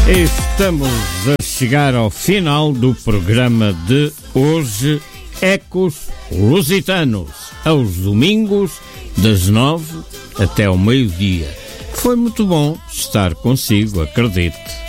Estamos a chegar ao final do programa de hoje, Ecos Lusitanos, aos domingos, das 9 até ao meio-dia. Foi muito bom estar consigo, acredite.